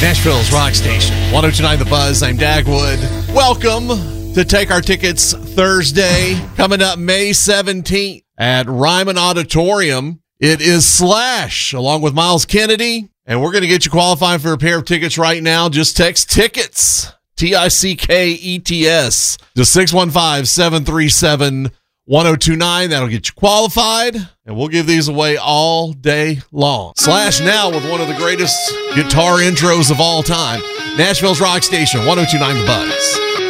Nashville's Rock Station, 1029 The Buzz. I'm Dagwood. Welcome to Take Our Tickets Thursday. Coming up May 17th at Ryman Auditorium. It is Slash along with Miles Kennedy. And we're going to get you qualified for a pair of tickets right now. Just text TICKETS, TICKETS, to 615-737-1029. That'll get you qualified, and we'll give these away all day long. Slash now with one of the greatest guitar intros of all time. Nashville's Rock Station, 1029 The Buzz.